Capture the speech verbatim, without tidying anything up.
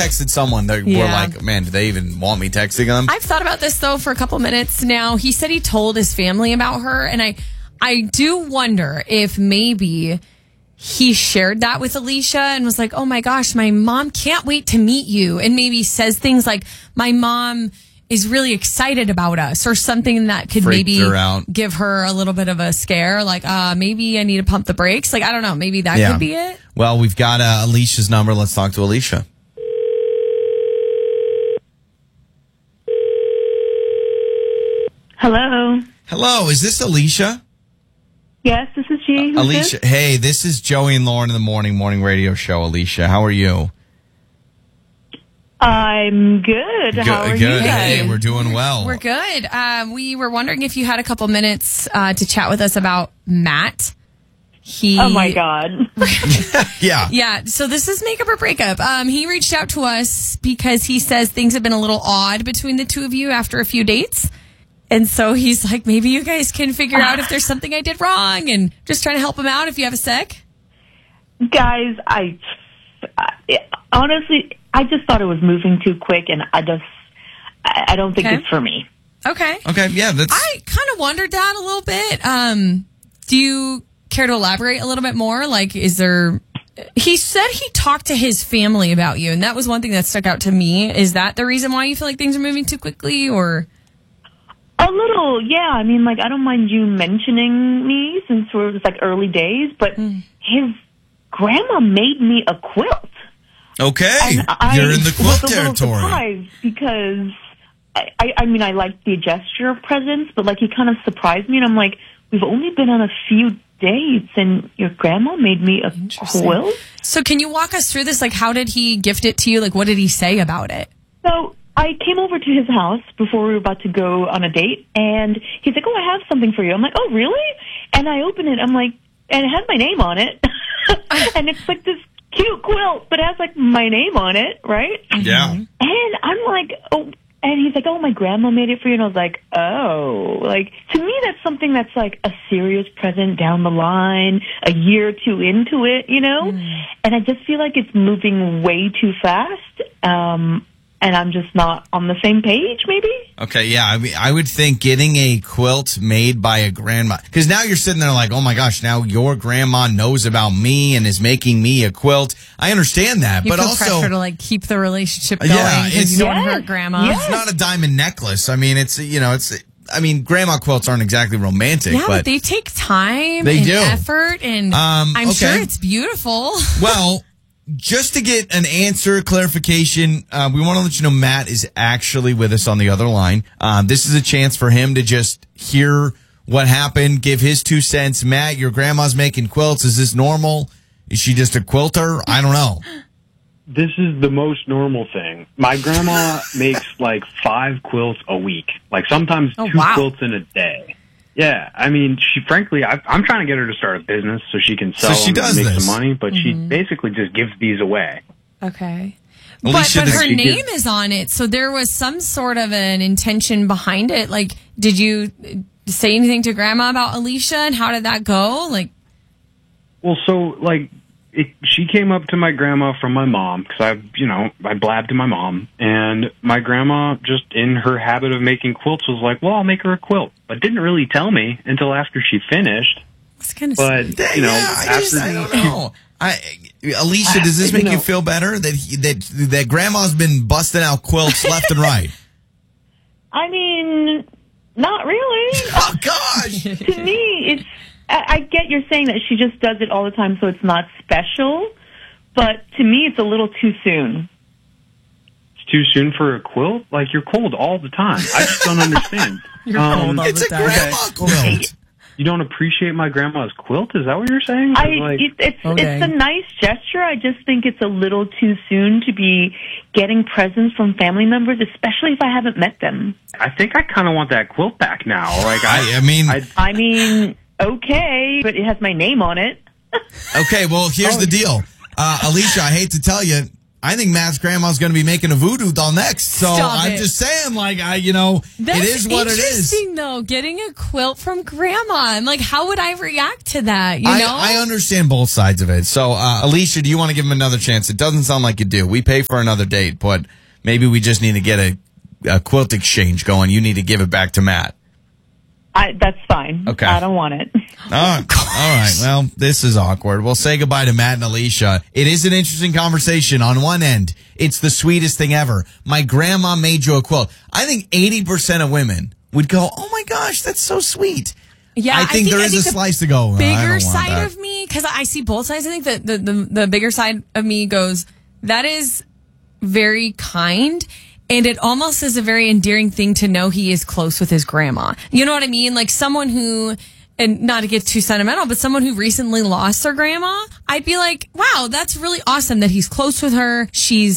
texted someone that Yeah. were like, man, do they even want me texting them? I've thought about this though for a couple minutes now. He said he told his family about her, and I, I do wonder if maybe he shared that with Alicia and was like, "Oh my gosh, my mom can't wait to meet you," and maybe says things like, "My mom is really excited about us," or something that could Freaked maybe her out. give her a little bit of a scare. Like, uh, maybe I need to pump the brakes. Like, I don't know. Maybe that Yeah. could be it. Well, we've got uh, Alicia's number. Let's talk to Alicia. Hello. Hello, is this Alicia? Yes, this is she. Who's Alicia, this? hey, this is Joey and Lauren in the morning morning radio show. Alicia, how are you? I'm good. How are good. you Good. guys? Hey, we're doing well. We're good. Um, we were wondering if you had a couple minutes uh, to chat with us about Matt. He, Oh my God. yeah. Yeah, so this is makeup or breakup. Um, he reached out to us because he says things have been a little odd between the two of you after a few dates. And so he's like, maybe you guys can figure out if there's something I did wrong, and just trying to help him out if you have a sec. Guys, I, I honestly, I just thought it was moving too quick, and I just, I, I don't think Okay. it's for me. Okay. Okay, yeah, that's... I kind of wondered that a little bit. Um, do you care to elaborate a little bit more? Like, is there... He said he talked to his family about you, and that was one thing that stuck out to me. Is that the reason why you feel like things are moving too quickly, or... A little, yeah. I mean, like, I don't mind you mentioning me since we're just like early days, but Mm. his grandma made me a quilt. Okay, And I you're in the quilt was a little territory. surprised because I, I, I mean, I like the gesture of presence, but like he kind of surprised me, and I'm like, we've only been on a few dates, and your grandma made me a quilt. So can you walk us through this? Like, how did he gift it to you? Like, what did he say about it? So I came over to his house before we were about to go on a date, and he's like, "Oh, I have something for you." I'm like, "Oh, really?" And I open it. I'm like, and it has my name on it, and it's like this cute quilt, but it has like my name on it, right? Yeah. And I'm like, oh, and he's like, "Oh, my grandma made it for you." And I was like, oh, like, to me, that's something that's like a serious present down the line, a year or two into it, you know? Mm. And I just feel like it's moving way too fast. Um, and I'm just not on the same page, maybe? Okay, yeah, I mean, I would think getting a quilt made by a grandma, because now you're sitting there like, oh my gosh, now your grandma knows about me and is making me a quilt. I understand that, You but feel also pressure to like keep the relationship going Yeah, because it's- you don't want to Yes, hurt grandma. yes. it's not a diamond necklace. I mean, it's you know, it's. I mean, grandma quilts aren't exactly romantic, Yeah, but, but they take time They and do. effort, and Um, I'm okay. sure it's beautiful. well. Just to get an answer, clarification, uh, we want to let you know Matt is actually with us on the other line. Um, this is a chance for him to just hear what happened, give his two cents. Matt, your grandma's making quilts. Is this normal? Is she just a quilter? I don't know. This is the most normal thing. My grandma makes like five quilts a week, like sometimes Oh, two wow. quilts in a day. Yeah, I mean, she frankly, I, I'm trying to get her to start a business so she can sell So she them does and make this. some money, but she Mm-hmm. basically just gives these away. Okay. Alicia, but but does her she name give- is on it, so there was some sort of an intention behind it. Like, did you say anything to grandma about Alicia, and how did that go? Like, Well, so like, it, she came up to my grandma from my mom because I, you know, I blabbed to my mom, and my grandma, just in her habit of making quilts, was like, "Well, I'll make her a quilt," but didn't really tell me until after she finished. it's kind of But you know, yeah, I, after just, I don't know. I, Alicia, does this You make you know- feel better that he, that that grandma's been busting out quilts left and right? I mean, not really. Oh gosh! To me, it's, I, I get you're saying that she just does it all the time, so it's not special. But to me, it's a little too soon. It's too soon for a quilt? Like, you're cold all the time. I just don't understand. You're Um, cold all It's a the time. grandma quilt. You don't appreciate my grandma's quilt? Is that what you're saying? I, Like, it, it's Okay. it's a nice gesture. I just think it's a little too soon to be getting presents from family members, especially if I haven't met them. I think I kind of want that quilt back now. Like, I, I, I mean, I, I mean, okay, but it has my name on it. okay. Well, here's the deal, uh, Alicia. I hate to tell you, I think Matt's grandma's going to be making a voodoo doll next. So Stop I'm it. just saying, like, I, you know, That's it is what it is. interesting, though, getting a quilt from grandma. I'm like, how would I react to that? You know, I, I understand both sides of it. So, uh, Alicia, do you want to give him another chance? It doesn't sound like you do. We pay for another date, but maybe we just need to get a, a quilt exchange going. You need to give it back to Matt. I, that's fine. Okay. I don't want it. Oh, all right. Well, this is awkward. We'll say goodbye to Matt and Alicia. It is an interesting conversation. On one end, it's the sweetest thing ever. My grandma made you a quilt. I think eighty percent of women would go, oh my gosh, that's so sweet. Yeah, I think, there is a the slice to go. Bigger I don't want side that. of me, because I see both sides. I think that the, the the bigger side of me goes, that is very kind. And it almost is a very endearing thing to know he is close with his grandma. You know what I mean? Like someone who, and not to get too sentimental, but someone who recently lost their grandma, I'd be like, wow, that's really awesome that he's close with her. She's